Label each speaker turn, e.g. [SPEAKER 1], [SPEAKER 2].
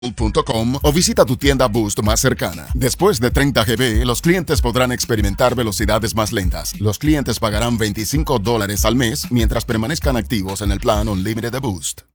[SPEAKER 1] o visita tu tienda Boost más cercana. Después de 30 GB, los clientes podrán experimentar velocidades más lentas. Los clientes pagarán $25 al mes mientras permanezcan activos en el plan Unlimited de Boost.